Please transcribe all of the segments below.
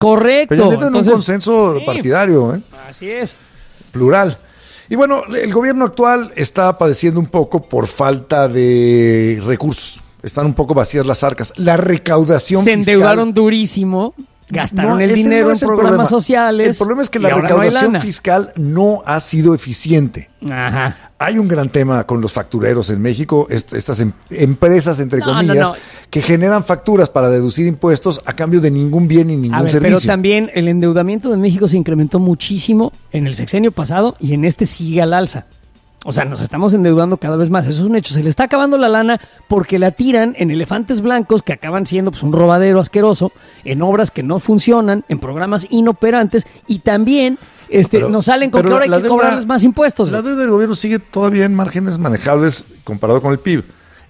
Correcto. Peña Nieto en un consenso partidario, ¿eh? Así es. Plural. Y bueno, el gobierno actual está padeciendo un poco por falta de recursos. Están un poco vacías las arcas. La recaudación fiscal. Se endeudaron durísimo. Gastaron el dinero en programas sociales. El problema es que la recaudación fiscal no ha sido eficiente. Ajá. Hay un gran tema con los factureros en México, estas empresas, entre comillas, que generan facturas para deducir impuestos a cambio de ningún bien y ningún servicio. Pero también el endeudamiento de México se incrementó muchísimo en el sexenio pasado y en este sigue al alza. O sea, nos estamos endeudando cada vez más. Eso es un hecho. Se le está acabando la lana porque la tiran en elefantes blancos que acaban siendo pues, un robadero asqueroso, en obras que no funcionan, en programas inoperantes y también nos salen con que ahora hay que cobrarles más impuestos. La deuda del gobierno sigue todavía en márgenes manejables comparado con el PIB.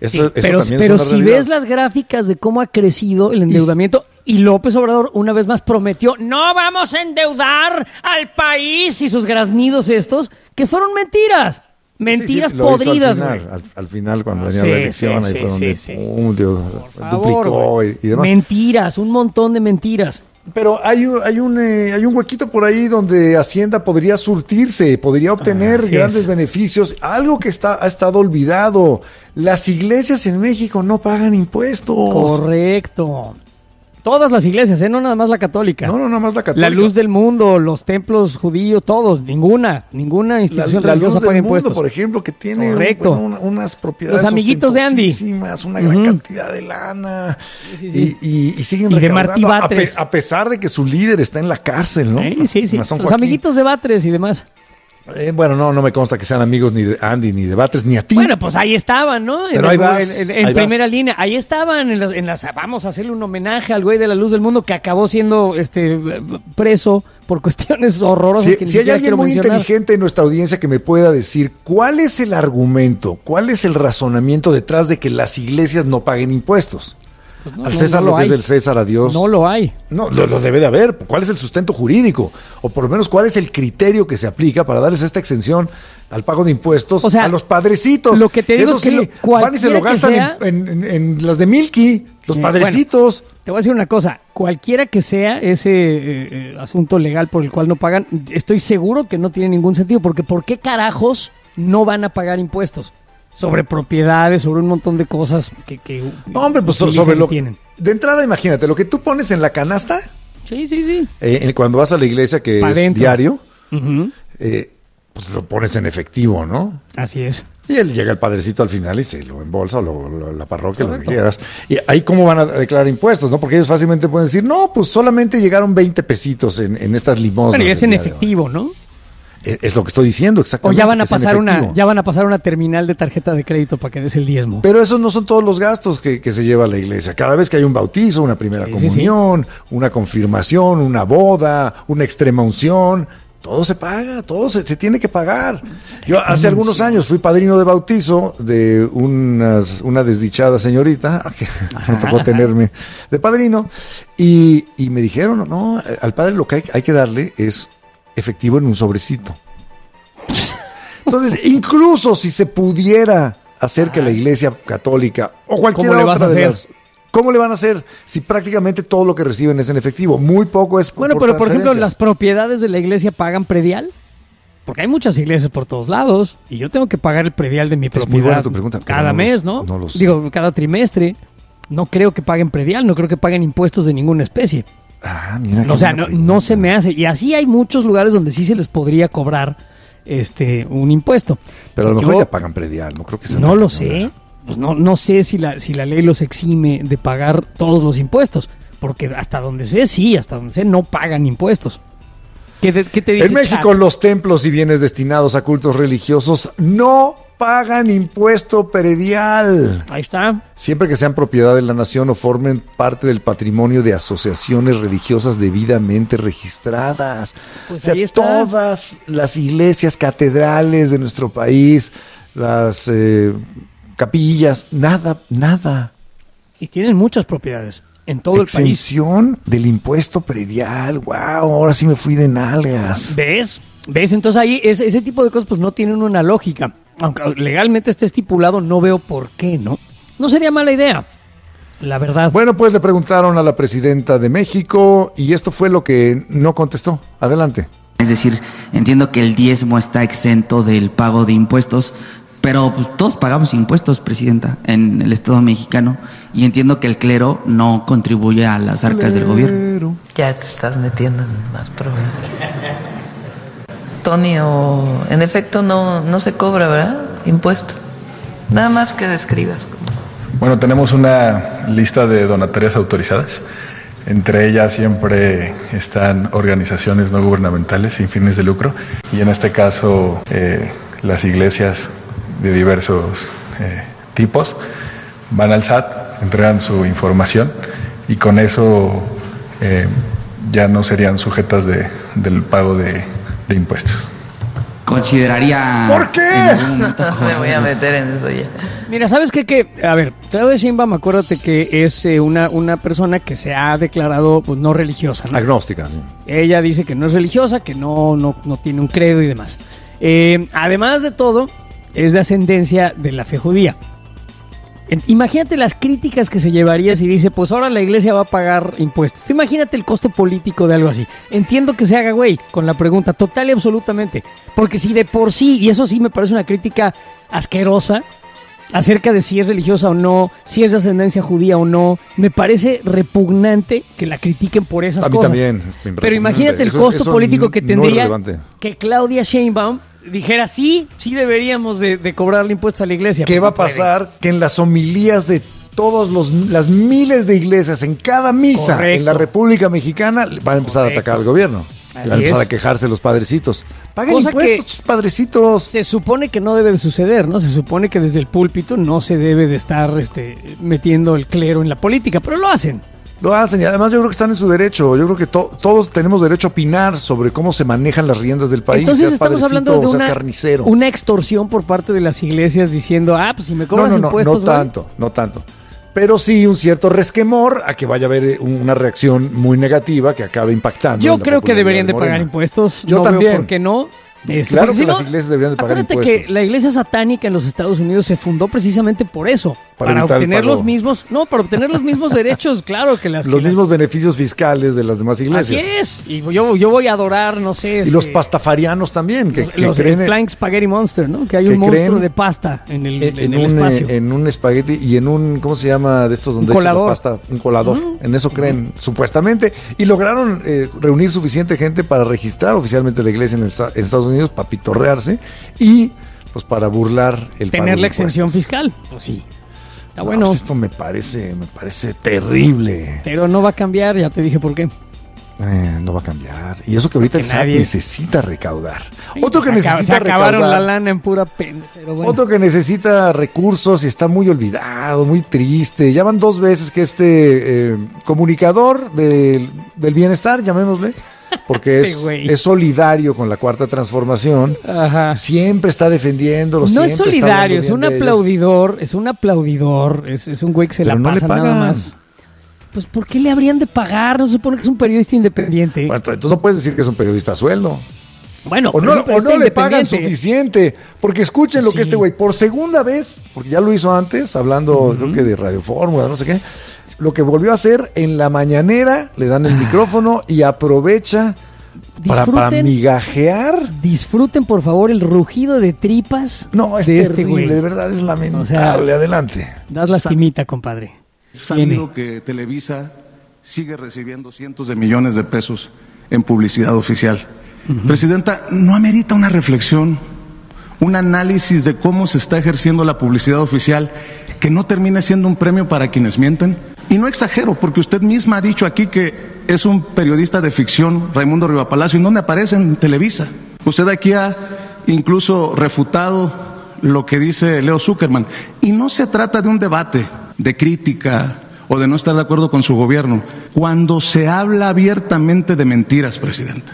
Pero si ves las gráficas de cómo ha crecido el endeudamiento y López Obrador una vez más prometió no vamos a endeudar al país y sus graznidos estos, que fueron mentiras. Mentiras podridas, güey. Al final, cuando venía la elección, ahí fue donde duplicó y demás. Mentiras, un montón de mentiras. Pero hay un huequito por ahí donde Hacienda podría surtirse, podría obtener grandes beneficios. Algo que ha estado olvidado. Las iglesias en México no pagan impuestos. Correcto. Todas las iglesias, no nada más la católica. No, nada más la católica. La Luz del Mundo, los templos judíos, todos, ninguna institución religiosa paga impuestos. Mundo, por ejemplo, que tiene unas propiedades los amiguitos de Andy, una gran cantidad de lana y siguen recaudando a pesar de que su líder está en la cárcel, ¿no? Sí. Los amiguitos de Batres y demás. Bueno, no me consta que sean amigos ni de Andy, ni de Batres, ni a ti. Bueno, pues ahí estaban, ¿no? Pero ahí vas. En primera línea. Ahí estaban en las vamos a hacerle un homenaje al güey de la Luz del Mundo que acabó siendo preso por cuestiones horrorosas. Si hay alguien muy inteligente en nuestra audiencia que me pueda decir cuál es el argumento, cuál es el razonamiento detrás de que las iglesias no paguen impuestos. Pues al César lo que es del César, a Dios. No lo hay. No, lo debe de haber. ¿Cuál es el sustento jurídico? O por lo menos, ¿cuál es el criterio que se aplica para darles esta exención al pago de impuestos a los padrecitos? Lo que te digo es que van y se lo gastan en las de Milky, los padrecitos. Bueno, te voy a decir una cosa. Cualquiera que sea ese asunto legal por el cual no pagan, estoy seguro que no tiene ningún sentido. Porque ¿por qué carajos no van a pagar impuestos? Sobre propiedades, sobre un montón de cosas que no, hombre, pues sobre lo que tienen. De entrada, imagínate, lo que tú pones en la canasta. Sí. Cuando vas a la iglesia, que es dentro. Diario, pues lo pones en efectivo, ¿no? Así es. Y él llega el padrecito al final y se lo embolsa, la parroquia, correcto, lo que quieras. Y ahí cómo van a declarar impuestos, ¿no? Porque ellos fácilmente pueden decir, no, pues solamente llegaron 20 pesitos en estas limosnas. Bueno, y es en efectivo, ¿no? Es lo que estoy diciendo, exactamente. O ya van a pasar una terminal de tarjeta de crédito para que des el diezmo. Pero esos no son todos los gastos que se lleva a la iglesia. Cada vez que hay un bautizo, una primera comunión, una confirmación, una boda, una extrema unción, todo se paga, todo se tiene que pagar. Yo hace algunos años fui padrino de bautizo de una desdichada señorita, que me tocó tenerme de padrino, y me dijeron, no, al padre lo que hay que darle es efectivo en un sobrecito. Entonces, incluso si se pudiera hacer que la iglesia católica o cualquier otra de las... ¿Cómo le van a hacer si prácticamente todo lo que reciben es en efectivo? Muy poco es por pero por ejemplo, ¿las propiedades de la iglesia pagan predial? Porque hay muchas iglesias por todos lados y yo tengo que pagar el predial de mi propiedad. Es muy buena tu pregunta. Cada mes, ¿no? No lo sé. Digo, cada trimestre. No creo que paguen predial, no creo que paguen impuestos de ninguna especie. Mira, o sea, no se me hace. Y así hay muchos lugares donde sí se les podría cobrar un impuesto. Pero a lo mejor ya pagan predial, no creo que sea. No lo sé. Pues no sé si la ley los exime de pagar todos los impuestos. Porque hasta donde sé, no pagan impuestos. ¿Qué te dice en México, los templos y bienes destinados a cultos religiosos no pagan impuesto predial. Ahí está. Siempre que sean propiedad de la nación o formen parte del patrimonio de asociaciones religiosas debidamente registradas. Pues o sea, ahí está. Todas las iglesias, catedrales de nuestro país, las capillas, nada. Y tienen muchas propiedades en todo el país. Exención del impuesto predial. Wow, ahora sí me fui de nalgas. ¿Ves? Entonces ahí ese tipo de cosas pues no tienen una lógica. Aunque legalmente esté estipulado, no veo por qué, ¿no? No sería mala idea. la verdad. Bueno, pues le preguntaron a la presidenta de México y esto fue lo que no contestó. Adelante. Es decir, entiendo que el diezmo está exento del pago de impuestos, pero pues, todos pagamos impuestos, presidenta, en el Estado mexicano, y entiendo que el clero no contribuye a las arcas del gobierno. Ya te estás metiendo en más problemas. Tonio, en efecto no se cobra, ¿verdad? Impuesto. Nada más que describas. Bueno, tenemos una lista de donatarias autorizadas. Entre ellas siempre están organizaciones no gubernamentales sin fines de lucro y en este caso las iglesias de diversos tipos van al SAT, entregan su información y con eso ya no serían sujetas del pago de impuestos. Consideraría... ¿Por qué? Me voy a meter en eso ya. Mira, ¿sabes qué? A ver, Claudia Sheinbaum, acuérdate que es una persona que se ha declarado pues no religiosa, ¿no? Agnóstica, sí. Ella dice que no es religiosa, que no tiene un credo y demás. Además de todo, es de ascendencia de la fe judía. Imagínate las críticas que se llevaría si dice, pues ahora la iglesia va a pagar impuestos. Tú imagínate el costo político de algo así. Entiendo que se haga güey con la pregunta, total y absolutamente. Porque si de por sí, y eso sí me parece una crítica asquerosa, acerca de si es religiosa o no, si es de ascendencia judía o no, me parece repugnante que la critiquen por esas cosas. A mí también. Pero imagínate el costo político que tendría que Claudia Sheinbaum dijera, sí deberíamos de cobrarle impuestos a la iglesia. ¿Qué va a pasar? Que en las homilías de todas las miles de iglesias en cada misa en la República Mexicana van a empezar a atacar al gobierno. Van a empezar a quejarse los padrecitos. Paguen impuestos, padrecitos. Se supone que no debe de suceder, ¿no? Se supone que desde el púlpito no se debe de estar metiendo el clero en la política, pero lo hacen. Lo hacen y además yo creo que están en su derecho. Yo creo que todos tenemos derecho a opinar sobre cómo se manejan las riendas del país. Entonces estamos hablando de carnicero. Una extorsión por parte de las iglesias diciendo, pues si me cobras impuestos... No tanto. Pero sí un cierto resquemor a que vaya a haber una reacción muy negativa que acabe impactando. Yo creo que deberían de pagar impuestos. Yo también. Veo por qué no. Claro que las iglesias deberían de pagar impuestos. Acuérdate que la iglesia satánica en los Estados Unidos se fundó precisamente por eso. Para obtener los mismos... No, para obtener los mismos derechos, claro, que las... Los mismos beneficios fiscales de las demás iglesias. Así es. Y yo voy a adorar, no sé... Y los pastafarianos también. Los Flying Spaghetti Monster, ¿no? Que hay un monstruo de pasta en el espacio. En un espagueti y en un... ¿Cómo se llama? De estos donde echas la pasta. Un colador. En eso creen, supuestamente. Y lograron reunir suficiente gente para registrar oficialmente la iglesia en Estados Unidos para pitorrearse y pues para burlar el tener la exención fiscal. Pues sí. Está bueno. Pues esto me parece terrible. Pero no va a cambiar, ya te dije por qué. No va a cambiar. Y eso que ahorita el SAT necesita recaudar. Otro que necesita se acabaron la lana en pura pena. Pero bueno. Otro que necesita recursos y está muy olvidado, muy triste. Ya van 2 veces que este comunicador del bienestar, llamémosle, porque es solidario con la Cuarta Transformación. Ajá. Siempre está defendiéndolo. No es solidario, es un aplaudidor, es un güey que se la pasa nada más. Pues ¿por qué le habrían de pagar? No se supone que es un periodista independiente. Bueno, tú no puedes decir que es un periodista a sueldo. Bueno, o no le pagan suficiente. Porque escuchen lo que este güey, por segunda vez, porque ya lo hizo antes, hablando creo que de Radio Fórmula, no sé qué, lo que volvió a hacer en la mañanera, le dan el micrófono y aprovecha para migajear. Disfruten, por favor, el rugido de tripas. No, es de terrible, güey. De verdad es lamentable. O sea, adelante. Das lastimita, compadre. Sabido que Televisa sigue recibiendo cientos de millones de pesos en publicidad oficial. Presidenta, ¿no amerita una reflexión, un análisis de cómo se está ejerciendo la publicidad oficial que no termine siendo un premio para quienes mienten? Y no exagero, porque usted misma ha dicho aquí que es un periodista de ficción, Raimundo Rivapalacio, ¿en dónde aparece? En Televisa. Usted aquí ha incluso refutado lo que dice Leo Zuckerman. Y no se trata de un debate de crítica o de no estar de acuerdo con su gobierno, cuando se habla abiertamente de mentiras, presidenta.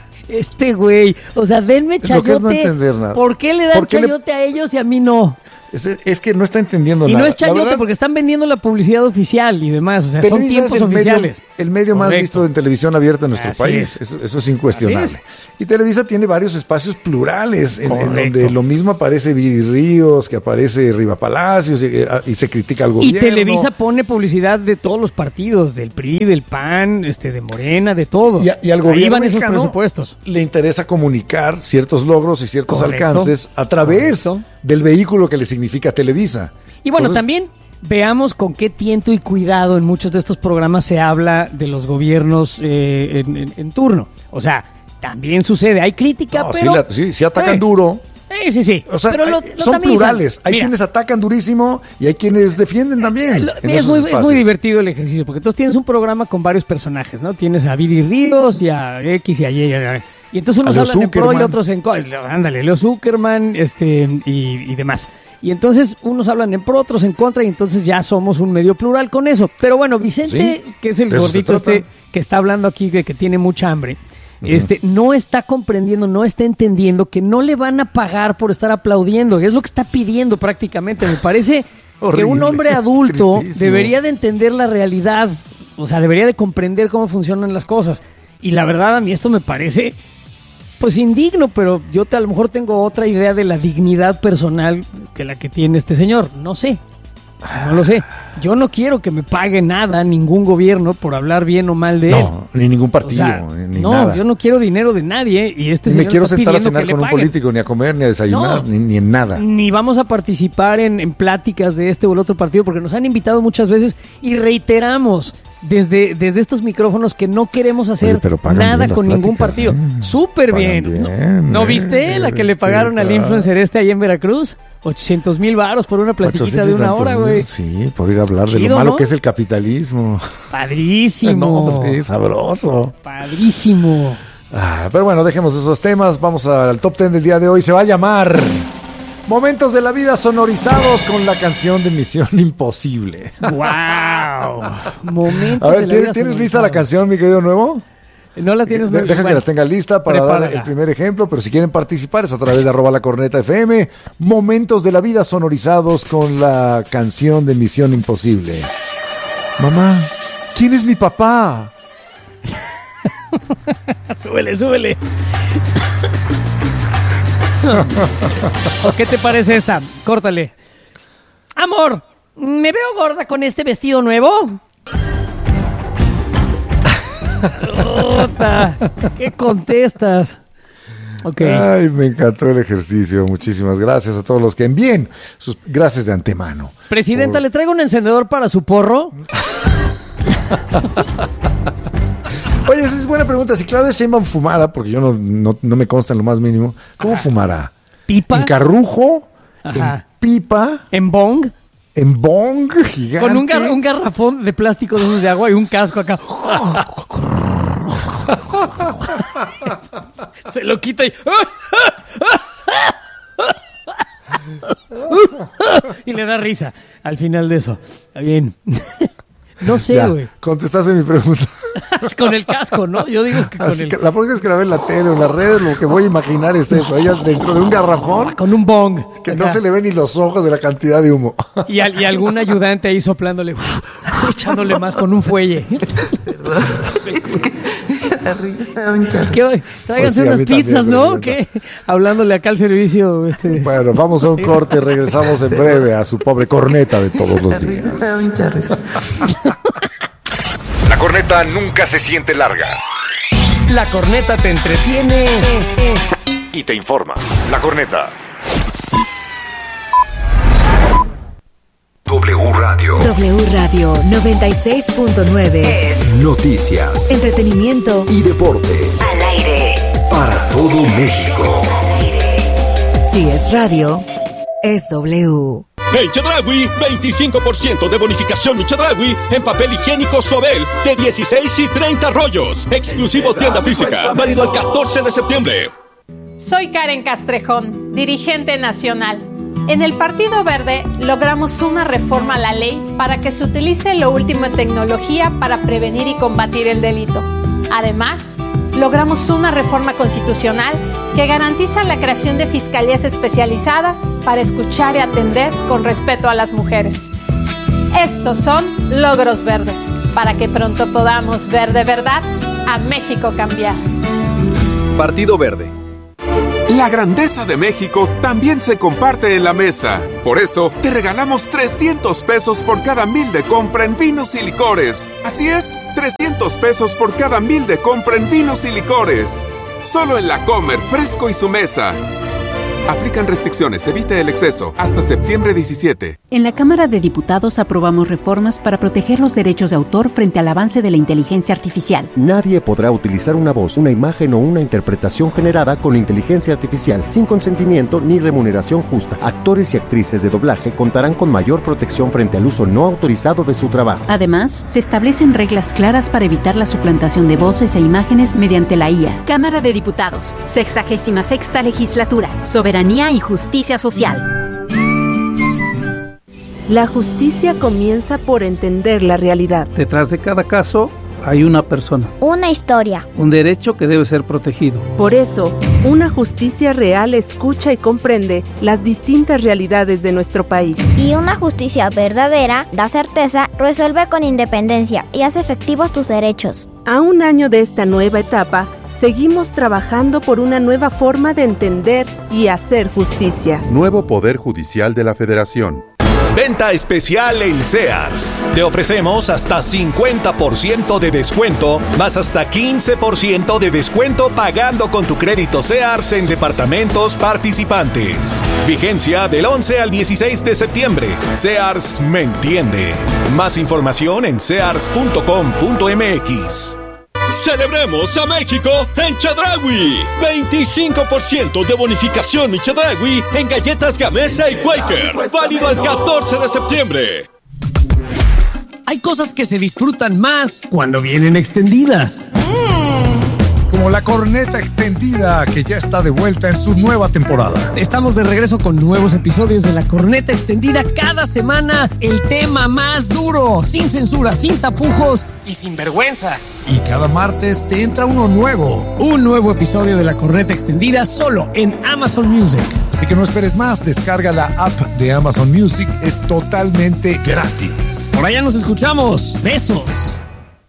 Este güey, o sea, denme chayote. No entender nada. ¿Por qué le dan chayote a ellos y a mí no? Es que no está entendiendo y nada. Y no es chayote, verdad, porque están vendiendo la publicidad oficial y demás. O sea, Televisa son tiempos oficiales. El medio más visto en televisión abierta en nuestro país. Eso es incuestionable. Y Televisa tiene varios espacios plurales en donde lo mismo aparece Viri Ríos, que aparece Riva Palacios y se critica al gobierno. Y Televisa pone publicidad de todos los partidos, del PRI, del PAN, de Morena, de todo. Y al gobierno van esos presupuestos. Le interesa comunicar ciertos logros y ciertos alcances a través del vehículo que le significa Televisa. Y bueno, también veamos con qué tiento y cuidado en muchos de estos programas se habla de los gobiernos en turno. O sea, también sucede, hay crítica, pero... Sí atacan duro. Sí. O sea, pero son plurales. Hay quienes atacan durísimo y hay quienes defienden también. Es muy divertido el ejercicio, porque entonces tienes un programa con varios personajes, ¿no? Tienes a Viri Ríos y a X y a Y. Y entonces unos hablan en pro y otros en contra. Ándale, Leo Zuckerman y demás. Y entonces unos hablan en pro, otros en contra, y entonces ya somos un medio plural con eso. Pero bueno, Vicente, que es el gordito que está hablando aquí, que tiene mucha hambre, no está comprendiendo, no está entendiendo que no le van a pagar por estar aplaudiendo. Es lo que está pidiendo prácticamente. Me parece que un hombre adulto debería de entender la realidad. O sea, debería de comprender cómo funcionan las cosas. Y la verdad, a mí esto me parece... pues indigno, pero yo a lo mejor tengo otra idea de la dignidad personal que la que tiene este señor. No sé, no lo sé. Yo no quiero que me pague nada ningún gobierno por hablar bien o mal de él. No, ni ningún partido, ni nada. Yo no quiero dinero de nadie y este señor me quiero está sentar a pidiendo cenar que con le un paguen. político, ni a comer, ni a desayunar, ni en nada. Ni vamos a participar en pláticas de este o el otro partido, porque nos han invitado muchas veces y reiteramos desde estos micrófonos que no queremos hacer nada con ningún partido. Súper bien. ¿No viste la que le pagaron al influencer ahí en Veracruz? 800,000 varos por una platiquita de una hora, güey. Sí, por ir a hablar de lo malo que es el capitalismo. Padrísimo. No, sabroso. Padrísimo. Pero bueno, dejemos esos temas. Vamos al top 10 del día de hoy. Se va a llamar Momentos de la Vida sonorizados con la canción de Misión Imposible. ¡Wow! Momentos a ver, de la vida ¿tienes lista la canción, mi querido nuevo? No la tienes. Deja que la tenga lista para dar el primer ejemplo, pero si quieren participar es a través de @lacornetafm. Momentos de la Vida sonorizados con la canción de Misión Imposible. Mamá, ¿quién es mi papá? Súbele. ¿O qué te parece esta? Córtale. Amor, ¿me veo gorda con este vestido nuevo? ¿Qué contestas? Okay. Ay, me encantó el ejercicio. Muchísimas gracias a todos los que envíen sus gracias de antemano. Presidenta, ¿le traigo un encendedor para su porro? Oye, esa es buena pregunta. Si Claudia Sheinbaum fumara, porque yo no me consta en lo más mínimo, ¿cómo fumará? ¿Pipa? ¿En carrujo? ¿En pipa? ¿En bong? ¿En bong gigante? Con un garrafón de plástico de agua y un casco acá. Se lo quita y le da risa al final de eso. Está bien. No sé, güey. Contestaste mi pregunta. Con el casco, ¿no? Yo digo que con la próxima vez que la ve en la tele o en las redes, lo que voy a imaginar es eso. Ella dentro de un garrafón. Con un bong. Que no se le ven ni los ojos de la cantidad de humo. Y algún ayudante ahí soplándole, echándole más con un fuelle. Tráiganse unas pizzas, ¿no? ¿Qué? Hablándole acá al servicio. Bueno, vamos a un corte y regresamos en breve a su pobre corneta de todos los días. La corneta nunca se siente larga. La corneta te entretiene y te informa. La corneta. W Radio 96.9. Noticias, entretenimiento y deportes. Al aire. Para todo México. Si es radio, es W. En Chedraui, 25% de bonificación en Chedraui en papel higiénico Sobel de 16 y 30 rollos. Exclusivo tienda física, válido el 14 de septiembre. Soy Karen Castrejón, dirigente nacional. En el Partido Verde logramos una reforma a la ley para que se utilice lo último en tecnología para prevenir y combatir el delito. Además, logramos una reforma constitucional que garantiza la creación de fiscalías especializadas para escuchar y atender con respeto a las mujeres. Estos son logros verdes, para que pronto podamos ver de verdad a México cambiar. Partido Verde. La grandeza de México también se comparte en la mesa. Por eso, te regalamos 300 pesos por cada 1,000 de compra en vinos y licores. Así es, 300 pesos por cada 1,000 de compra en vinos y licores. Solo en La Comer, Fresco y Su Mesa. Aplican restricciones, evite el exceso. Hasta septiembre 17. En la Cámara de Diputados aprobamos reformas para proteger los derechos de autor frente al avance de la inteligencia artificial. Nadie podrá utilizar una voz, una imagen o una interpretación generada con inteligencia artificial sin consentimiento ni remuneración justa. Actores y actrices de doblaje contarán con mayor protección frente al uso no autorizado de su trabajo. Además, se establecen reglas claras para evitar la suplantación de voces e imágenes mediante la IA. Cámara de Diputados, 66ª Legislatura. Soberanía y justicia social. La justicia comienza por entender la realidad. Detrás de cada caso hay una persona. Una historia. Un derecho que debe ser protegido. Por eso, una justicia real escucha y comprende las distintas realidades de nuestro país. Y una justicia verdadera da certeza, resuelve con independencia y hace efectivos tus derechos. A un año de esta nueva etapa, seguimos trabajando por una nueva forma de entender y hacer justicia. Nuevo Poder Judicial de la Federación. Venta especial en Sears. Te ofrecemos hasta 50% de descuento, más hasta 15% de descuento pagando con tu crédito Sears en departamentos participantes. Vigencia del 11 al 16 de septiembre. Sears me entiende. Más información en sears.com.mx. Celebremos a México en Chedraui. 25% de bonificación en Chedraui en galletas Gamesa y Quaker. Válido al 14 de septiembre. Hay cosas que se disfrutan más cuando vienen extendidas. Como la corneta extendida, que ya está de vuelta en su nueva temporada. Estamos de regreso con nuevos episodios de la corneta extendida cada semana. El tema más duro, sin censura, sin tapujos y sin vergüenza. Y cada martes te entra uno nuevo. Un nuevo episodio de la corneta extendida solo en Amazon Music. Así que no esperes más, descarga la app de Amazon Music, es totalmente gratis. Por allá nos escuchamos. Besos.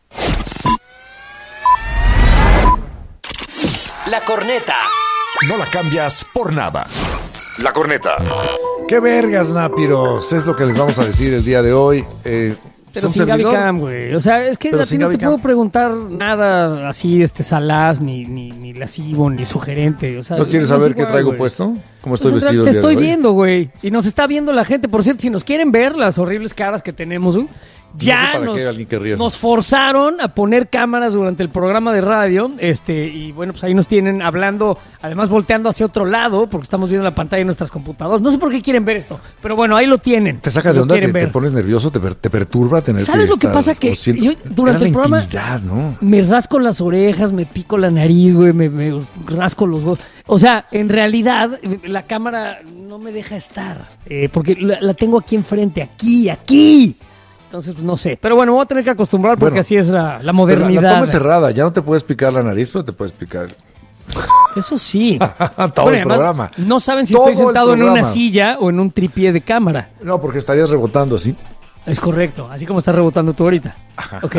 La corneta. No la cambias por nada. La corneta. ¡Qué vergas, nápiros! Es lo que les vamos a decir el día de hoy. Pero sin Gaby Cam, güey. O sea, es que a ti no te puedo preguntar nada así, salaz, ni lascivo, ni sugerente. O sea, ¿no quieres saber qué traigo puesto? ¿Cómo estoy vestido? Te estoy viendo, güey. Y nos está viendo la gente. Por cierto, si nos quieren ver las horribles caras que tenemos, güey, ya nos forzaron a poner cámaras durante el programa de radio, y bueno, pues ahí nos tienen hablando, además volteando hacia otro lado, porque estamos viendo la pantalla de nuestras computadoras. No sé por qué quieren ver esto, pero bueno, ahí lo tienen. Te saca de onda, te pones nervioso, te perturba tener. ¿Sabes lo que pasa? Que yo durante el programa me rasco las orejas, me pico la nariz, güey, me rasco los huevos. O sea, en realidad la cámara no me deja estar, porque la tengo aquí enfrente, aquí. Entonces, pues, no sé. Pero bueno, me voy a tener que acostumbrar porque así es la modernidad. La toma es cerrada. Ya no te puedes picar la nariz, pero te puedes picar. Eso sí. Todo el programa. No saben si estoy sentado en una silla o en un tripié de cámara. No, porque estarías rebotando así. Es correcto. Así como estás rebotando tú ahorita. Ajá. Ok.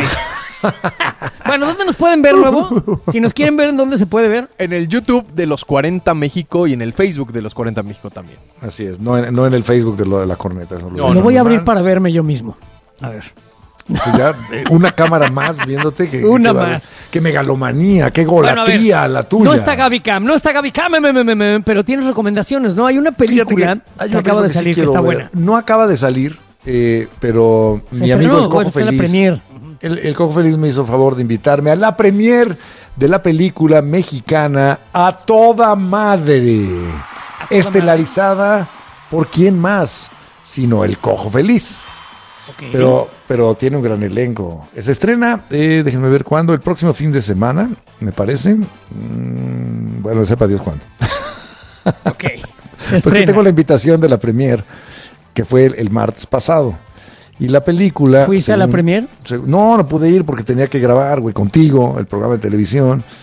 Bueno, ¿dónde nos pueden ver, Nuevo? Si nos quieren ver, ¿en dónde se puede ver? En el YouTube de Los 40 México y en el Facebook de Los 40 México también. Así es. No en el Facebook de la corneta. Lo voy a abrir para verme yo mismo. A ver. O sea, ya, una cámara más viéndote. Una más. Qué megalomanía, qué golatría, bueno, la tuya. No está Gaby Cam, pero tienes recomendaciones, ¿no? Hay una película que acaba de salir que está buena. No acaba de salir, pero mi amigo el Cojo Feliz. El Cojo Feliz me hizo favor de invitarme a la premier de la película mexicana A Toda Madre. Estelarizada por quién más, sino el Cojo Feliz. Okay. Pero tiene un gran elenco. Se estrena, déjenme ver cuándo, el próximo fin de semana, me parece. Bueno, sepa Dios cuándo. Ok. Porque tengo la invitación de la premier, que fue el martes pasado. Y la película... ¿Fuiste a la premier? No pude ir porque tenía que grabar, güey, contigo, el programa de televisión.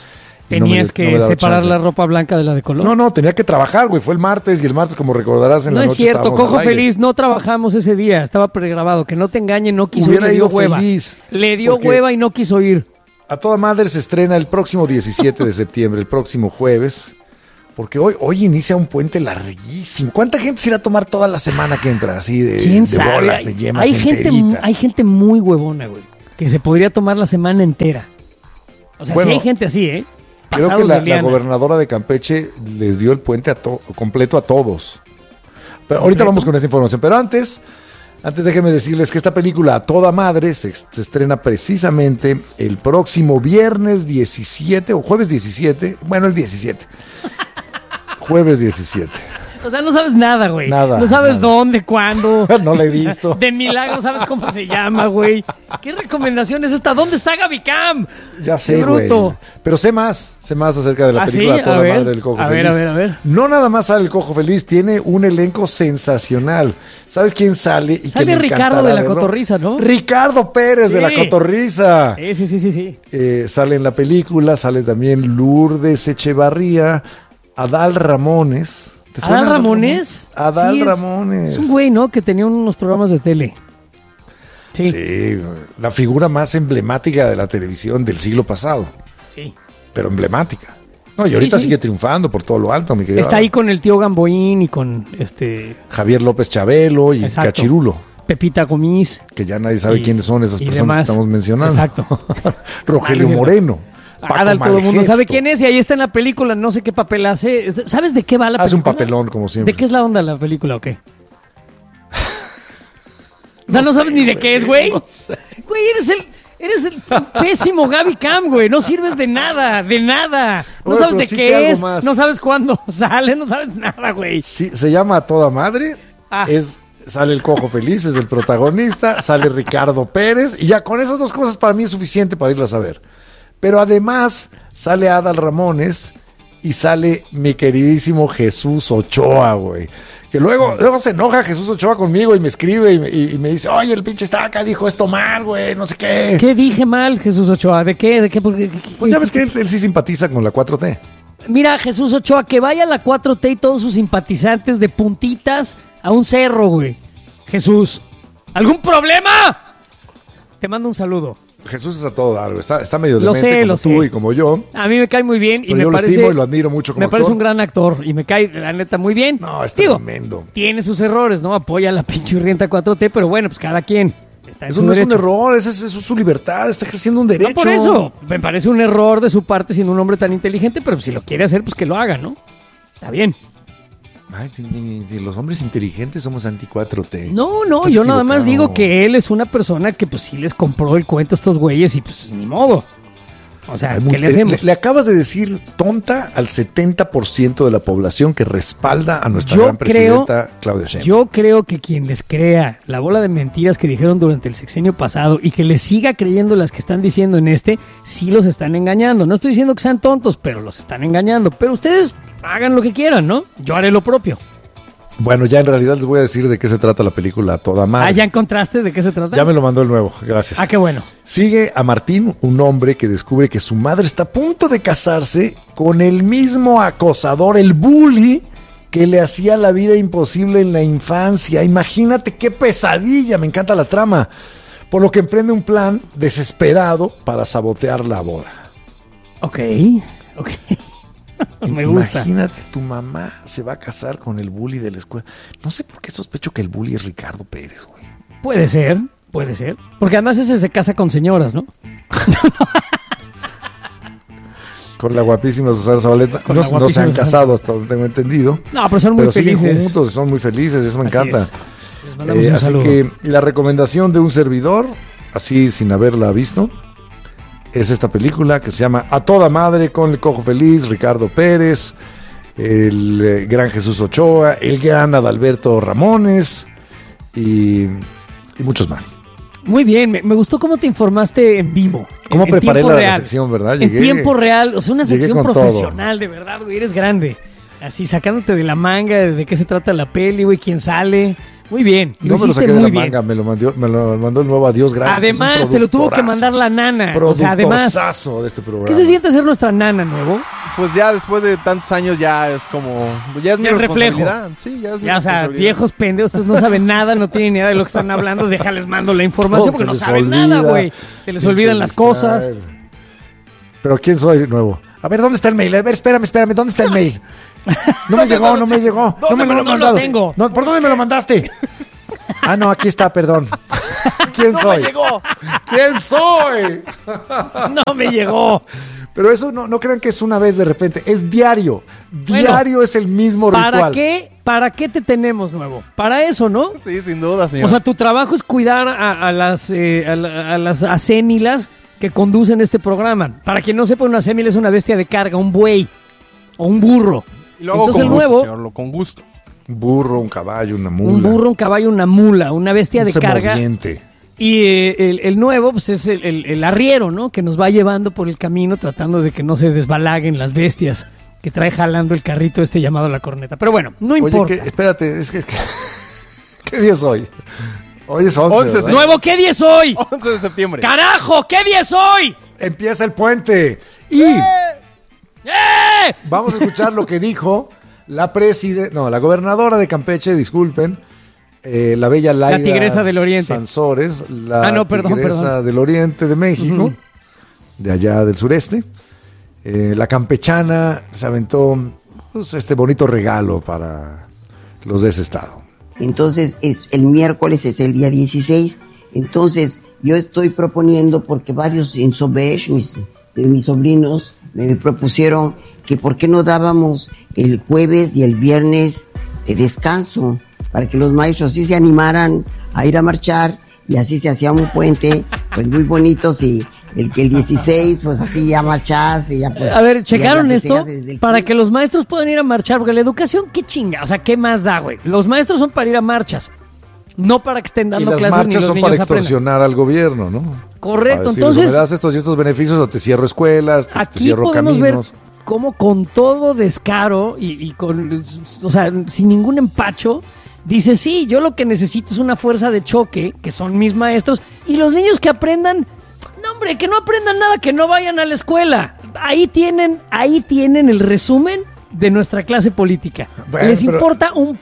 ¿Tenías que separar la ropa blanca de la de color? No, tenía que trabajar, güey. Fue el martes y el martes, como recordarás, en la noche. No es cierto, Cojo Feliz, no trabajamos ese día, estaba pregrabado. Que no te engañen, no quiso ir, le dio hueva. Feliz, le dio hueva y no quiso ir. A Toda Madre se estrena el próximo 17 de septiembre, el próximo jueves. Porque hoy inicia un puente larguísimo. ¿Cuánta gente se irá a tomar toda la semana que entra? Así de, ¿quién de sabe? bolas, de yemas Hay gente muy huevona, güey, que se podría tomar la semana entera. O sea, sí hay gente así, ¿eh? Creo que la gobernadora de Campeche les dio el puente completo a todos. Pero ahorita vamos con esta información. Pero antes déjenme decirles que esta película A Toda Madre se estrena precisamente el próximo viernes 17 o jueves 17. Bueno, el 17. Jueves 17. O sea, no sabes nada, güey. Nada. No sabes dónde, cuándo. No la he visto. De milagro sabes cómo se llama, güey. ¿Qué recomendación es esta? ¿Dónde está Gaby Cam? Ya sé, güey. Pero sé más acerca de la película ¿sí? A Toda Madre del Cojo Feliz. A ver. No nada más sale el Cojo Feliz, tiene un elenco sensacional. ¿Sabes quién sale? Sale Ricardo de la Cotorriza, ¿no? Ricardo Pérez de la Cotorriza. Sí. Sale en la película, sale también Lourdes Echevarría, Adal Ramones. ¿Adal Ramones? Adal Ramones. Es un güey, ¿no? Que tenía unos programas de tele. Sí, la figura más emblemática de la televisión del siglo pasado. Sí. Pero emblemática. No, y ahorita sigue triunfando por todo lo alto, mi querido. Está ahí con el tío Gamboín y con Javier López Chabelo y Cachirulo. Pepita Gomis. Que ya nadie sabe quiénes son esas personas que estamos mencionando. Exacto. Rogelio Moreno. Adal, todo el mundo sabe quién es y ahí está en la película, no sé qué papel hace. ¿Sabes de qué va la película? Hace un papelón, como siempre. ¿De qué es la onda la película o qué? O sea, no sabes ni de qué es, güey. No sé. Güey, eres el pésimo Gaby Cam, güey. No sirves de nada. No sabes de qué es, no sabes cuándo sale, no sabes nada, güey. Sí, se llama A Toda Madre. Sale el Cojo Feliz, es el protagonista. Sale Ricardo Pérez. Y ya con esas dos cosas para mí es suficiente para irlas a ver. Pero además sale Adal Ramones y sale mi queridísimo Jesús Ochoa, güey. Que luego se enoja Jesús Ochoa conmigo y me escribe y me dice, oye, el pinche Estaca dijo esto mal, güey, no sé qué. ¿Qué dije mal, Jesús Ochoa? ¿De qué? Pues ya ves que él sí simpatiza con la 4T. Mira, Jesús Ochoa, que vaya a la 4T y todos sus simpatizantes de puntitas a un cerro, güey. Jesús, ¿algún problema? Te mando un saludo. Jesús es a todo dar, está medio demente como tú y como yo. A mí me cae muy bien y me yo parece, lo estimo y lo admiro mucho como actor. Me parece un gran actor y me cae, la neta, muy bien. No, es tremendo. Tiene sus errores, ¿no? Apoya a la pinchurrienta 4T, pero bueno, pues cada quien está en eso su no derecho. Es un error, eso es su libertad, está ejerciendo un derecho. No, por eso, me parece un error de su parte siendo un hombre tan inteligente, pero si lo quiere hacer, pues que lo haga, ¿no? Está bien. Ay, los hombres inteligentes somos anti-4T. No, yo nada más digo que él es una persona que pues sí les compró el cuento a estos güeyes y pues ni modo. O sea, ¿qué le hacemos? Le acabas de decir tonta al 70% de la población que respalda a nuestra gran presidenta Claudia Sheinbaum. Yo creo que quien les crea la bola de mentiras que dijeron durante el sexenio pasado y que les siga creyendo las que están diciendo en sí los están engañando. No estoy diciendo que sean tontos, pero los están engañando. Pero ustedes hagan lo que quieran, ¿no? Yo haré lo propio. Bueno, ya en realidad les voy a decir de qué se trata la película A Toda Madre. ¿Ya encontraste de qué se trata? Ya me lo mandó el nuevo, gracias. Qué bueno. Sigue a Martín, un hombre que descubre que su madre está a punto de casarse con el mismo acosador, el bully, que le hacía la vida imposible en la infancia. Imagínate qué pesadilla, me encanta la trama. Por lo que emprende un plan desesperado para sabotear la boda. Ok. Me gusta. Imagínate, tu mamá se va a casar con el bully de la escuela. No sé por qué sospecho que el bully es Ricardo Pérez, güey. Puede ser. Porque además ese se casa con señoras, ¿no? Con la guapísima Susana Zabaleta. No se han casado hasta donde tengo entendido. No, pero son muy felices. Siguen juntos, son muy felices, eso me encanta. Así que la recomendación de un servidor, así sin haberla visto, es esta película que se llama A Toda Madre con el Cojo Feliz, Ricardo Pérez, el gran Jesús Ochoa, el gran Adalberto Ramones y muchos más. Muy bien, me gustó cómo te informaste en vivo. Cómo preparé la sección, ¿verdad? En tiempo real, o sea, una sección profesional, de verdad, güey, eres grande. Así, sacándote de la manga de qué se trata la peli, güey, quién sale. Muy bien, No me lo hiciste saqué de la muy bien. manga, me lo mandó el nuevo Adiós, gracias. Además, te lo tuvo que mandar la nana. O sea, además, Productorazo de este programa. ¿qué se siente ser nuestra nana, Nuevo? Pues ya después de tantos años ya es como... Ya es mi El reflejo. responsabilidad. Sí, ya es mi Ya, o sea, responsabilidad. viejos pendejos, ustedes no saben nada, no tienen ni idea de lo que están hablando, déjales mando la información No, porque se no les saben olvida. nada, güey. Se les olvidan las cosas. Pero ¿quién soy, Nuevo? A ver, ¿dónde está el mail? A ver, espérame, ¿dónde está el mail? No me llegó. No me lo han no mandado. lo tengo. No, ¿por dónde me lo mandaste? Ah, no, aquí está, perdón. ¿Quién soy? me llegó! ¿Quién soy? No me llegó. Pero eso no crean que es una vez de repente, es diario. Diario es el mismo ritual. ¿Para qué te tenemos, Nuevo? Para eso, ¿no? Sí, sin duda, señor. O sea, tu trabajo es cuidar a las acémilas que conducen este programa. Para quien no sepa, una acémila es una bestia de carga, un buey o un burro. Y lo hago Entonces con el gusto, nuevo, señor, con gusto. Un burro, un caballo, una mula. un burro, un caballo, una mula, una bestia de un carga. semoviente. Y el nuevo, pues es el arriero, ¿no? Que nos va llevando por el camino tratando de que no se desbalaguen las bestias que trae jalando el carrito este llamado la corneta. Pero bueno, no importa. Oye, espérate, es que ¿qué día es hoy? Hoy es 11, 11, ¿verdad? Nuevo, ¿qué día es hoy? 11 de septiembre. ¡Carajo! ¿Qué día es hoy? Empieza el puente. Y vamos a escuchar lo que dijo la gobernadora de Campeche, disculpen, la bella Laida La tigresa del Oriente. Sansores, la Perdón. tigresa del Oriente de México, de allá del sureste. La campechana se aventó pues, este bonito regalo para los de ese estado. Entonces, el miércoles es el día 16. Entonces, yo estoy proponiendo, porque varios en Sobesh, mis sobrinos, me propusieron que por qué no dábamos el jueves y el viernes de descanso, para que los maestros sí se animaran a ir a marchar, y así se hacía un puente, pues muy bonito, y el 16, pues así ya marcharse, ya pues... A ver, ¿checaron ya esto? desde el Para que los maestros puedan ir a marchar, porque la educación, qué chinga, o sea, ¿qué más da, güey? Los maestros son para ir a marchas, no para que estén Y dando las clases ni marchas los son niños para aprendan. extorsionar al gobierno, ¿no? Correcto, Para decir, entonces... o me das estos y estos beneficios o te cierro escuelas, te Aquí cierro podemos caminos. ver cómo con todo descaro y con, o sea, sin ningún empacho, dice, sí, yo lo que necesito es una fuerza de choque, que son mis maestros, y los niños que aprendan, no hombre, que no aprendan nada, que no vayan a la escuela. Ahí tienen el resumen de nuestra clase política. Bueno, Les pero- importa un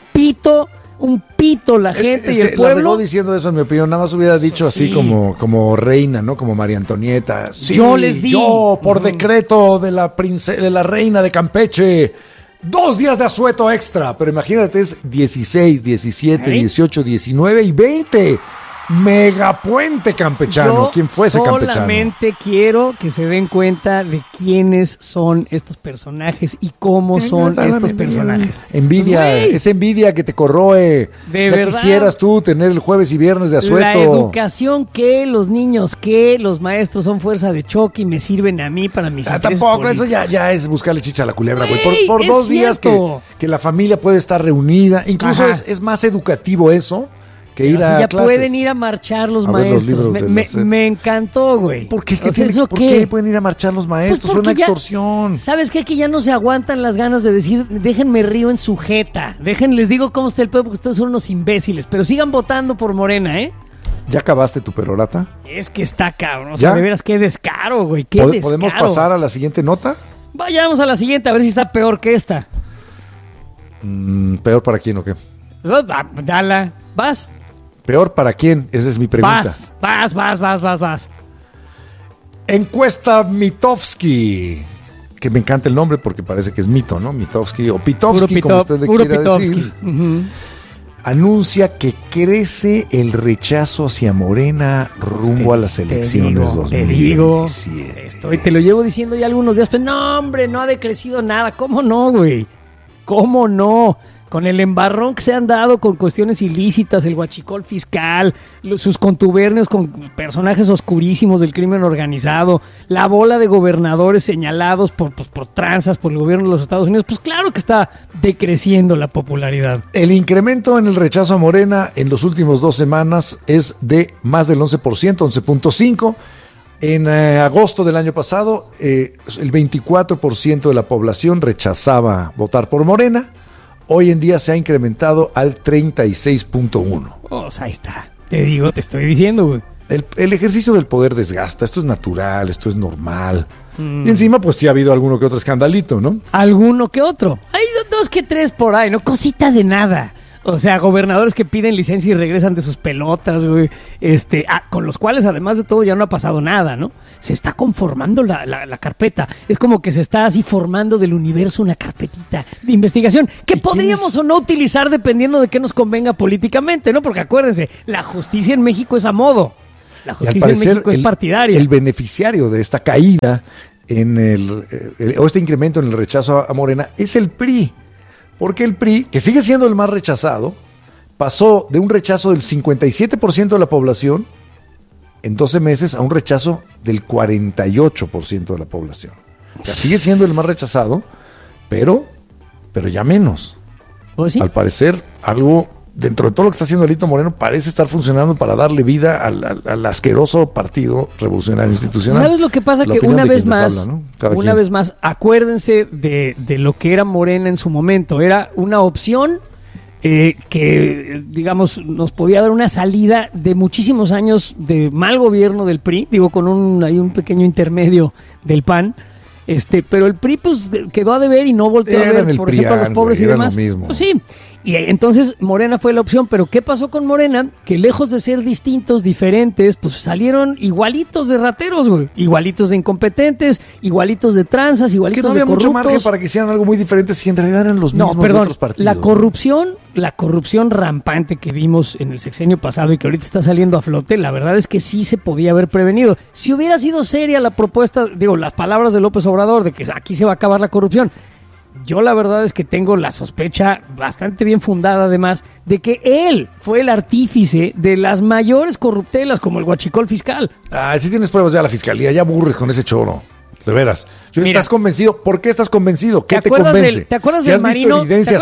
pito la gente Es y que el pueblo. la regó diciendo eso, en mi opinión, nada más hubiera dicho así Sí. como reina, ¿no? Como María Antonieta. Sí, Yo les di. Yo, por decreto de la reina de Campeche, 2 días de asueto extra. Pero imagínate, es 16, 17, 18, 19 y 20. Megapuente campechano. Yo ¿Quién fue ese campechano? solamente quiero que se den cuenta de quiénes son estos personajes y cómo son estos personajes. Envidia, Pues, güey, esa envidia que te corroe. De ya verdad. quisieras tú tener el jueves y viernes de la asueto. educación que los niños, que los maestros son fuerza de choque y me sirven a mí para mis intereses Tampoco, eso políticos. ya es buscarle chicha a la culebra, güey. Güey, Por es 2 días cierto. que la familia puede estar reunida. Incluso Ajá. es más educativo eso que ir Así a ya clases. pueden ir a marchar los A ver los maestros. libros de la SEP. Me encantó, güey. ¿Por qué? O sea, ¿eso ¿Por qué? qué pueden ir a marchar los maestros? Pues Es una porque ya- extorsión. ¿Sabes qué? Que ya no se aguantan las ganas de decir, déjenme río en su jeta. Les digo cómo está el pueblo porque ustedes son unos imbéciles. Pero sigan votando por Morena, ¿eh? ¿Ya acabaste tu perorata? Es que está cabrón. O sea, ¿Ya? de veras, qué descaro, güey. Qué descaro. ¿Podemos pasar a la siguiente nota? Vayamos a la siguiente, a ver si está peor que esta. ¿Peor para quién o qué? Dala. ¿Vas? ¿Peor para quién? Esa es mi pregunta. Vas. Encuesta Mitofsky. Que me encanta el nombre porque parece que es mito, ¿no? Mitofsky o Pitovsky, como usted le puro quiera Pitovsky. decir. Ujú. Anuncia que crece el rechazo hacia Morena rumbo a las elecciones Te digo, 2017. te lo llevo diciendo ya algunos días, pero no, hombre, no ha decrecido nada. ¿Cómo no, güey? ¿Cómo no? Con el embarrón que se han dado con cuestiones ilícitas, el huachicol fiscal, sus contubernios con personajes oscurísimos del crimen organizado, la bola de gobernadores señalados por tranzas por el gobierno de los Estados Unidos, pues claro que está decreciendo la popularidad. El incremento en el rechazo a Morena en las últimas 2 semanas es de más del 11%, 11.5%. En agosto del año pasado, el 24% de la población rechazaba votar por Morena. hoy en día se ha incrementado al 36.1. O sea, ahí está. Te estoy diciendo, güey. El ejercicio del poder desgasta, esto es natural, esto es normal. Y encima, pues sí ha habido alguno que otro escandalito, ¿no? Alguno que otro. Hay 2 que 3 por ahí, no cosita de nada. O sea, gobernadores que piden licencia y regresan de sus pelotas, güey. Con los cuales, además de todo, ya no ha pasado nada, ¿no? Se está conformando la carpeta. Es como que se está así formando del universo una carpetita de investigación que podríamos o no utilizar dependiendo de qué nos convenga políticamente, ¿no? Porque acuérdense, la justicia en México es a modo. La justicia en México es partidaria. El beneficiario de esta caída o este incremento en el rechazo a Morena es el PRI. Porque el PRI, que sigue siendo el más rechazado, pasó de un rechazo del 57% de la población en 12 meses a un rechazo del 48% de la población. O sea, sigue siendo el más rechazado, pero ya menos. ¿Oh, sí? Al parecer, algo dentro de todo lo que está haciendo Alito Moreno parece estar funcionando para darle vida al asqueroso Partido Revolucionario Institucional. ¿Sabes lo que pasa? Que una vez más, acuérdense de lo que era Morena en su momento. Era una opción que, digamos, nos podía dar una salida de muchísimos años de mal gobierno del PRI, con hay un pequeño intermedio del PAN. Pero el PRI pues quedó a deber y no volteó a ver, por ejemplo, a los pobres y demás. Pues sí. Y entonces Morena fue la opción, pero ¿qué pasó con Morena? Que lejos de ser distintos, diferentes, pues salieron igualitos de rateros, güey. Igualitos de incompetentes, igualitos de tranzas, igualitos de corruptos. Que no había mucho margen para que hicieran algo muy diferente si en realidad eran los mismos de otros partidos. La corrupción rampante que vimos en el sexenio pasado y que ahorita está saliendo a flote, la verdad es que sí se podía haber prevenido. Si hubiera sido seria la propuesta, las palabras de López Obrador de que aquí se va a acabar la corrupción, yo la verdad es que tengo la sospecha bastante bien fundada además de que él fue el artífice de las mayores corruptelas como el huachicol fiscal. Si tienes pruebas ya la fiscalía, ya aburres con ese choro. De veras. ¿Estás convencido? ¿Por qué estás convencido? ¿Qué te convence? ¿Te acuerdas del Marino?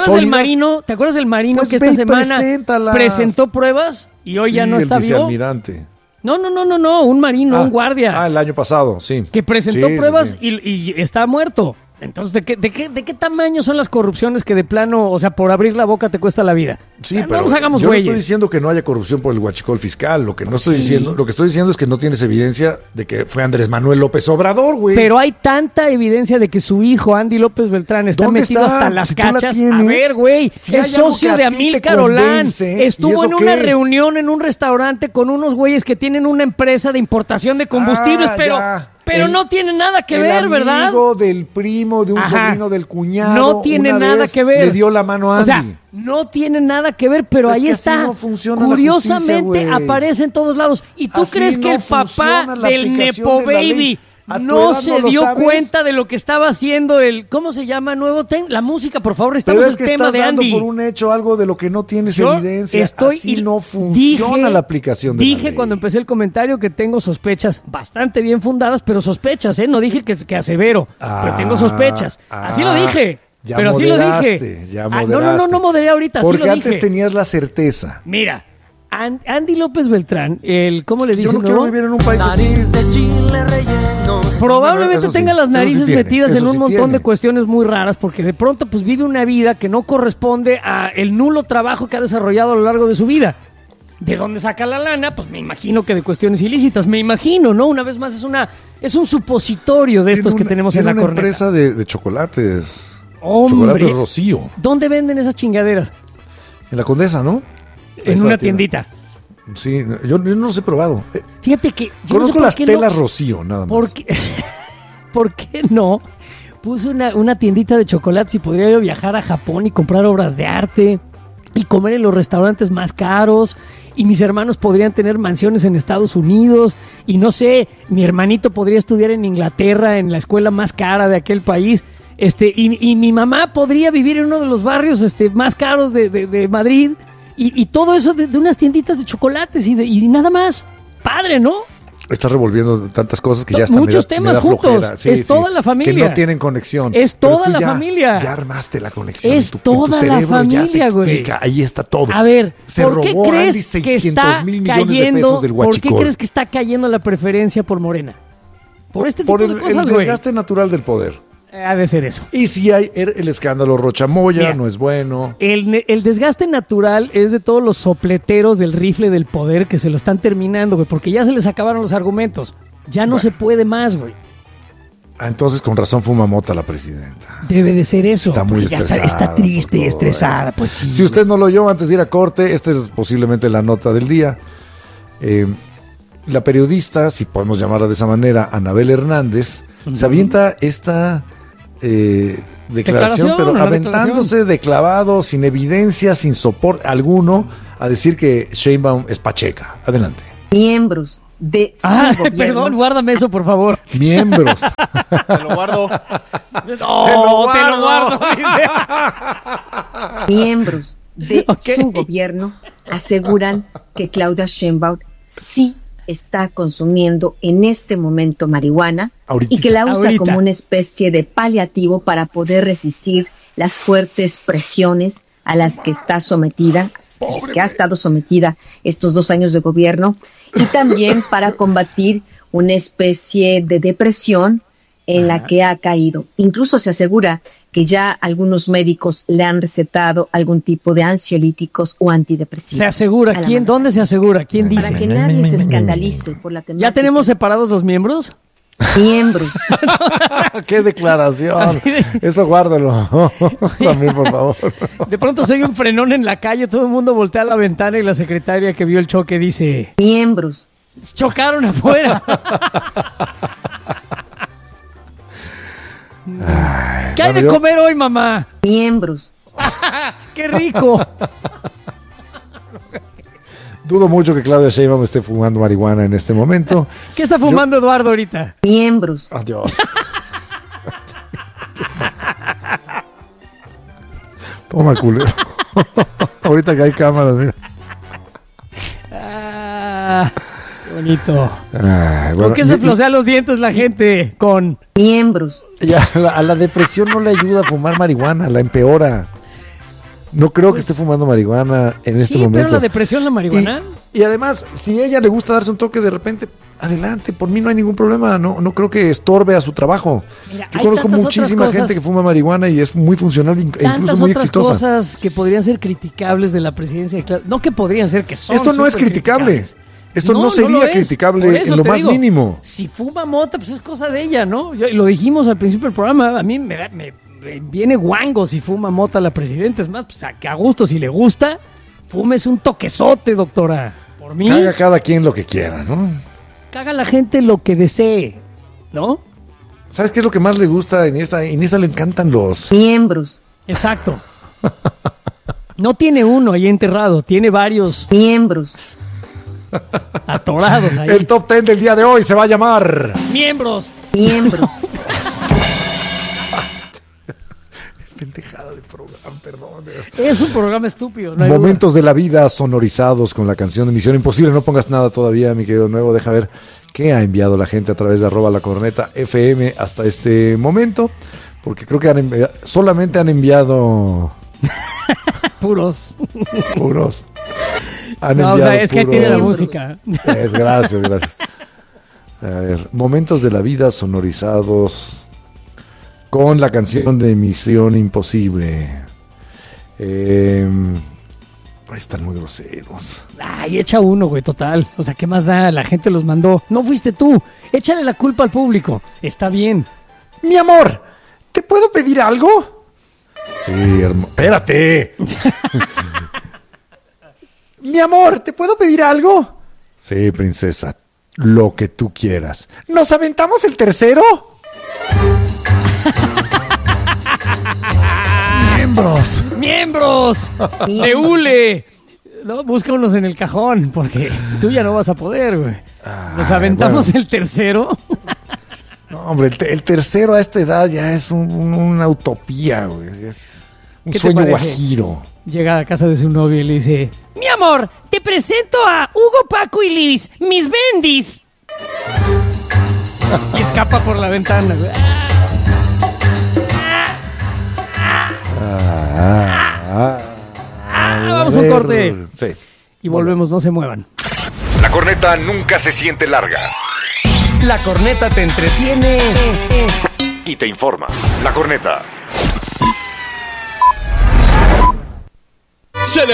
¿Te acuerdas del Marino que esta semana presentó pruebas y hoy ya no está vivo? Vicealmirante. No, un marino, un guardia. El año pasado, sí. Que presentó pruebas y está muerto. Entonces, ¿de qué tamaño son las corrupciones que de plano, o sea, por abrir la boca te cuesta la vida? Sí, pero no nos hagamos yo no estoy diciendo que no haya corrupción por el huachicol fiscal. Lo que estoy diciendo es que no tienes evidencia de que fue Andrés Manuel López Obrador, güey. Pero hay tanta evidencia de que su hijo, Andy López Beltrán, está metido hasta las cachas. A ver, güey, es socio de Amílcar Olán. Estuvo en una reunión en un restaurante con unos güeyes que tienen una empresa de importación de combustibles, pero no tiene nada que ver, ¿verdad? El amigo del primo, de un sobrino del cuñado. No tiene nada que ver. Le dio la mano a Andy. O sea, no tiene nada que ver, pero ahí está. No curiosamente aparece en todos lados. ¿Y tú crees que el papá del Nepo Baby no se dio cuenta de lo que estaba haciendo ¿cómo se llama? La música, por favor, estamos en el tema de Andy. Pero es que estás dando por un hecho algo de lo que no tienes evidencia. Así no funciona la aplicación de la ley. Dije cuando empecé el comentario que tengo sospechas bastante bien fundadas, pero sospechas, no dije que asevero, pero tengo sospechas. Así lo dije. Pero así lo dije. No moderé ahorita, así lo dije. Porque antes tenías la certeza. Mira, Andy López Beltrán, ¿cómo le dicen? Yo no quiero vivir en un país así. Probablemente tenga las narices metidas en un montón de cuestiones muy raras, porque de pronto pues vive una vida que no corresponde a el nulo trabajo que ha desarrollado a lo largo de su vida. ¿De dónde saca la lana? Pues me imagino que de cuestiones ilícitas. Me imagino, ¿no? Una vez más es un supositorio de estos que tenemos en la corneta. Tiene una empresa de chocolates. Hombre, chocolates Rocío. ¿Dónde venden esas chingaderas? En la Condesa, ¿no? En una tiendita. Sí, yo no los he probado. Fíjate que conozco las telas Rocío, nada más. ¿Por qué no? Puse una tiendita de chocolates y podría yo viajar a Japón y comprar obras de arte y comer en los restaurantes más caros, y mis hermanos podrían tener mansiones en Estados Unidos, y no sé, mi hermanito podría estudiar en Inglaterra en la escuela más cara de aquel país, y mi mamá podría vivir en uno de los barrios más caros de Madrid. Y todo eso de unas tienditas de chocolates y nada más. Padre, ¿no? Estás revolviendo tantas cosas que ya están. Muchos temas juntos. Sí, toda la familia. Que no tienen conexión. Es toda la familia. Ya armaste la conexión. Es toda la familia, güey. Ahí está todo. A ver, ¿por qué crees que está cayendo? ¿Por qué crees que está cayendo la preferencia por Morena? Por este tipo de cosas, güey. Por el desgaste natural del poder. Ha de ser eso. Y si hay el escándalo Rochamoya, Mira, no es bueno. El desgaste natural es de todos los sopleteros del rifle del poder que se lo están terminando, güey, porque ya se les acabaron los argumentos. Ya no se puede más, güey. Entonces, con razón fuma mota la presidenta. Debe de ser eso. Está muy ya estresada. está triste y por todo estresada, esto. pues sí. Si usted no lo oyó antes de ir a corte, esta es posiblemente la nota del día. La periodista, si podemos llamarla de esa manera, Anabel Hernández, se avienta esta declaración, pero aventándose de clavado, sin evidencia, sin soporte alguno, a decir que Sheinbaum es pacheca. Adelante. Miembros de su gobierno. Perdón, guárdame eso, por favor. Miembros. Te lo guardo. No, te lo guardo. Miembros de su gobierno aseguran que Claudia Sheinbaum sí está consumiendo en este momento marihuana y que la usa como una especie de paliativo para poder resistir las fuertes presiones a las que está sometida, a las que ha estado sometida estos 2 años de gobierno, y también para combatir una especie de depresión en la que ha caído. Incluso se asegura que ya algunos médicos le han recetado algún tipo de ansiolíticos o antidepresivos. ¿Se asegura? ¿Quién? ¿Dónde se asegura? ¿Quién dice? Para que nadie se escandalice por la temática. ¿Ya tenemos separados los miembros? Miembros. ¡Qué declaración! Eso guárdalo. También, por favor. De pronto se oye un frenón en la calle, todo el mundo voltea a la ventana y la secretaria que vio el choque dice... Miembros. Chocaron afuera. ¿Qué hay de comer hoy, mamá? Miembros. ¡Qué rico! Dudo mucho que Claudia Sheinbaum esté fumando marihuana en este momento. ¿Qué está fumando Eduardo ahorita? Miembros. Adiós. Toma, culero. Ahorita que hay cámaras, mira. Qué bonito. Bueno, ¿Por qué se flosea los dientes la gente con miembros? Ya, a la depresión no le ayuda a fumar marihuana, la empeora. No creo que esté fumando marihuana en este momento. Sí, pero la depresión, la marihuana. Y además, si a ella le gusta darse un toque de repente, adelante, por mí no hay ningún problema. No creo que estorbe a su trabajo. Mira, yo conozco muchísima gente que fuma marihuana y es muy funcional e incluso muy exitosa. Tantas otras cosas que podrían ser criticables de la presidencia de Claudia. No que podrían ser, que son. Esto no es criticable. Esto no sería criticable en lo más mínimo. Si fuma mota, pues es cosa de ella, ¿no? Lo dijimos al principio del programa. A mí me viene guango si fuma mota la presidenta. Es más, pues a gusto, si le gusta, fúmese un toquezote, doctora. Por mí. Caga cada quien lo que quiera, ¿no? Caga la gente lo que desee, ¿no? ¿Sabes qué es lo que más le gusta? En esta le encantan los miembros. Exacto. No tiene uno ahí enterrado, tiene varios miembros atorados ahí. El top 10 del día de hoy se va a llamar Miembros. Miembros. Pendejada de programa, perdón. Es un programa estúpido. No Momentos de la vida sonorizados con la canción de Misión Imposible. No pongas nada todavía, mi querido Nuevo. Deja ver qué ha enviado la gente a través de @lacorneta_FM hasta este momento. Porque creo que solamente han enviado... Puros. Han no, enviado o sea, es puros. que tiene la música. Gracias. A ver, momentos de la vida sonorizados con la canción de Misión Imposible. Están muy groseros. Ay, echa uno, güey, total. O sea, ¿qué más da? La gente los mandó. No fuiste tú. Échale la culpa al público. Está bien. Mi amor, ¿te puedo pedir algo? Sí, hermano. Espérate. Mi amor, ¿te puedo pedir algo? Sí, princesa. Lo que tú quieras. ¿Nos aventamos el tercero? ¡Miembros! ¡De hule! No, busca unos en el cajón, porque tú ya no vas a poder, güey. ¿Nos aventamos el tercero? No, hombre, el tercero a esta edad ya es una utopía, güey. Es un sueño guajiro. Llega a casa de su novio y le dice: mi amor, te presento a Hugo, Paco y Liz, mis bendis. Y escapa por la ventana, güey. Vamos a un corte. Sí. Y volvemos, no se muevan. La corneta nunca se siente larga. La corneta te entretiene y te informa. La Corneta.